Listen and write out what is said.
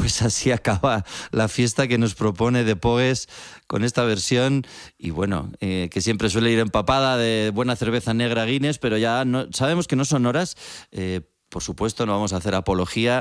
pues así acaba la fiesta que nos propone The Pogues con esta versión, y bueno, que siempre suele ir empapada de buena cerveza negra Guinness, pero ya no, sabemos que no son horas. Por supuesto, no vamos a hacer apología